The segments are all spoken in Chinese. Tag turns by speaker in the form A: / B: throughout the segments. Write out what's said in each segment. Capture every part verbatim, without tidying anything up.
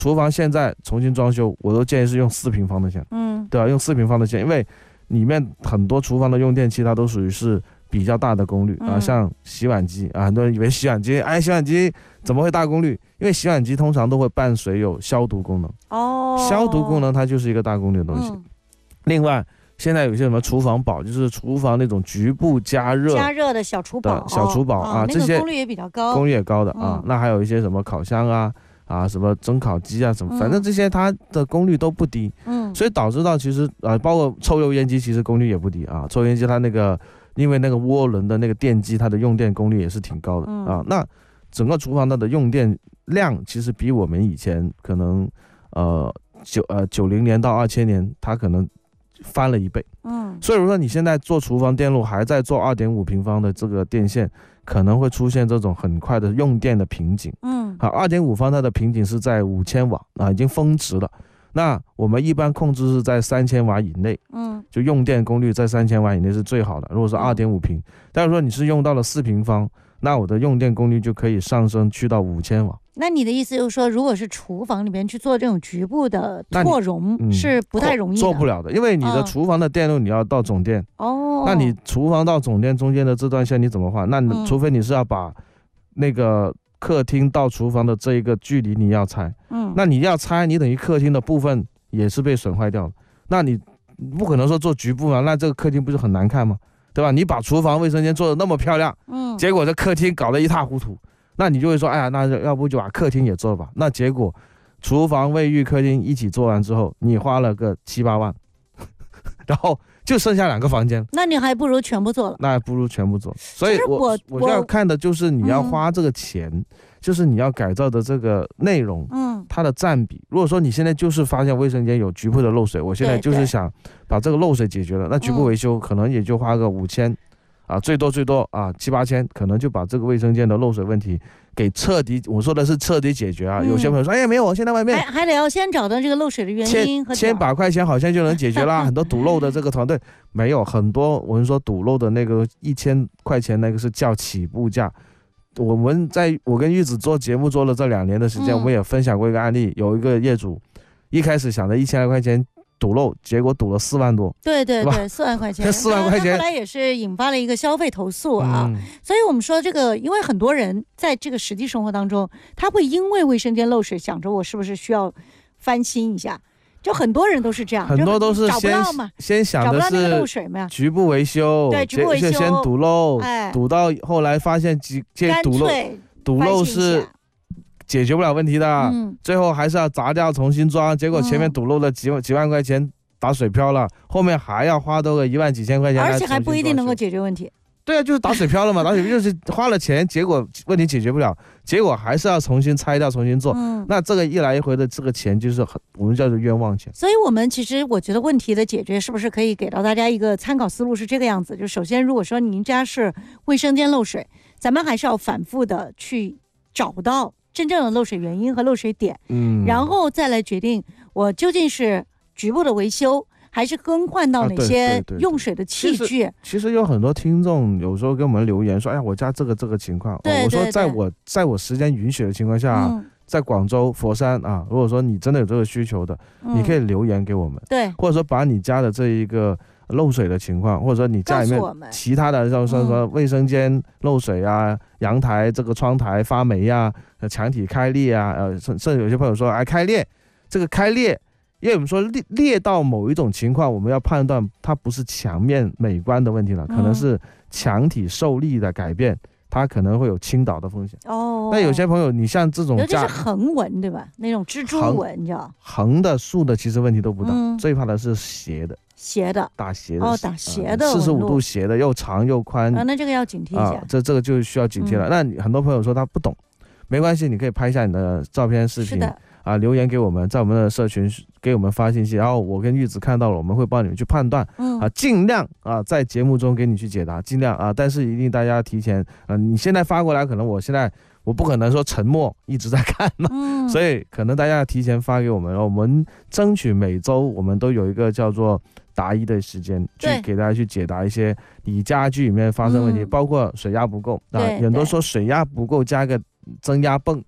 A: 厨房现在重新装修，我都建议是用四平方的线，嗯，对吧？用四平方的线，因为里面很多厨房的用电器它都属于是比较大的功率啊，像洗碗机啊，很多人以为洗碗机，哎，洗碗机怎么会大功率？因为洗碗机通常都会伴随有消毒功能，哦，消毒功能它就是一个大功率的东西。嗯、另外，现在有些什么厨房宝，就是厨房那种局部加热
B: 加热的小厨宝，
A: 小厨宝、哦、啊，这些
B: 功率也比较高，
A: 功率也高的啊。嗯、那还有一些什么烤箱啊。啊，什么蒸烤机啊，什么，反正这些它的功率都不低，嗯，所以导致到其实呃，包括抽油烟机，其实功率也不低啊。抽油烟机它那个，因为那个涡轮的那个电机，它的用电功率也是挺高的、嗯、啊。那整个厨房它的用电量，其实比我们以前可能呃九呃九零年到二千年，它可能翻了一倍，嗯，所以如果说你现在做厨房电路还在做二点五平方的这个电线，可能会出现这种很快的用电的瓶颈，嗯，好，二点五方它的瓶颈是在五千瓦啊，已经峰值了。那我们一般控制是在三千瓦以内，嗯，就用电功率在三千瓦以内是最好的。如果是二点五平，但是说你是用到了四平方，那我的用电功率就可以上升去到五千瓦。
B: 那你的意思就是说，如果是厨房里面去做这种局部的拓容、嗯、是不太容易的，
A: 做不了的，因为你的厨房的电路你要到总电，哦，那你厨房到总电中间的这段线你怎么换？那你除非你是要把那个客厅到厨房的这一个距离你要拆，嗯，那你要拆，你等于客厅的部分也是被损坏掉了，那你不可能说做局部嘛，那这个客厅不是很难看吗？对吧？你把厨房卫生间做得那么漂亮，嗯，结果这客厅搞得一塌糊涂。那你就会说，哎呀，那要不就把客厅也做吧。那结果，厨房、卫浴、客厅一起做完之后，你花了个七八万，然后就剩下两个房间。
B: 那你还不如全部做了。
A: 那还不如全部做。所以我我我要看的就是你要花这个钱，嗯、就是你要改造的这个内容，嗯，它的占比。如果说你现在就是发现卫生间有局部的漏水，我现在就是想把这个漏水解决了，那局部维修可能也就花个五千。啊，最多最多啊，七八千，可能就把这个卫生间的漏水问题给彻底，我说的是彻底解决啊。嗯、有些朋友说，哎呀，没有，我现在外面
B: 还还得要先找到这个漏水的原因和
A: 千把块钱好像就能解决啦。很多堵漏的这个团队没有很多，我们说堵漏的那个一千块钱那个是叫起步价。我们在我跟玉子做节目做了这两年的时间，嗯、我们也分享过一个案例，有一个业主一开始想着一千来块钱。堵漏，结果堵了四万多，
B: 对对对，四万块钱，
A: 四万块钱，
B: 后来也是引发了一个消费投诉啊。嗯、所以我们说这个，因为很多人在这个实际生活当中，他会因为卫生间漏水，想着我是不是需要翻新一下，就很多人都是这样，
A: 很多都是先先想的是局部维修，
B: 对，局部维修，
A: 先堵漏，哎，堵到后来发现几这堵漏，堵漏是。解决不了问题的，嗯、最后还是要砸掉重新装，结果前面堵漏了几万、嗯、几万块钱打水漂了，后面还要花多个一万几千块钱，
B: 而且还不一定能够解决问题。
A: 对啊，就是打水漂了嘛，打水漂就是花了钱，结果问题解决不了，结果还是要重新拆掉重新做。嗯、那这个一来一回的这个钱就是很我们叫做冤枉钱。
B: 所以我们其实我觉得问题的解决是不是可以给到大家一个参考思路是这个样子，就首先如果说您家是卫生间漏水，咱们还是要反复的去找到真正的漏水原因和漏水点，嗯，然后再来决定我究竟是局部的维修，还是更换到哪些用水的器具。
A: 啊、其, 实其实有很多听众有时候给我们留言说，哎呀，我家这个这个情况，
B: 对对对，
A: 我说在我在我时间允许的情况下、嗯，在广州、佛山啊，如果说你真的有这个需求的，嗯、你可以留言给我们，
B: 对，
A: 或者说把你家的这一个。漏水的情况，或者说你家里面其他的，像说说卫生间漏水啊，阳台这个窗台发霉啊，墙体开裂啊，呃，甚甚至有些朋友说，哎，开裂，这个开裂，因为我们说裂裂到某一种情况，我们要判断它不是墙面美观的问题了，可能是墙体受力的改变。它可能会有倾倒的风险哦。那有些朋友，你像这种，
B: 尤其是横纹，对吧？那种蜘蛛纹，你知道，
A: 横的、竖的其实问题都不大，嗯、最怕的是斜的。
B: 斜的，
A: 打斜的
B: 哦，打斜的，
A: 四十五度斜的，又长又宽
B: 啊，那这个要警惕一下。
A: 啊、这这个就需要警惕了。嗯、那很多朋友说他不懂，没关系，你可以拍一下你的照片、视频啊，留言给我们，在我们的社群给我们发信息，然后我跟玉子看到了，我们会帮你们去判断，嗯啊，尽量啊在节目中给你去解答，尽量啊，但是一定大家提前啊，你现在发过来，可能我现在。我不可能说沉默一直在看嘛、嗯，所以可能大家提前发给我们，我们争取每周我们都有一个叫做答疑的时间，去给大家去解答一些你家具里面发生问题，嗯、包括水压不够啊，很多说水压不够加个增压泵，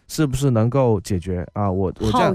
A: 是不是能够解决啊？我我这样。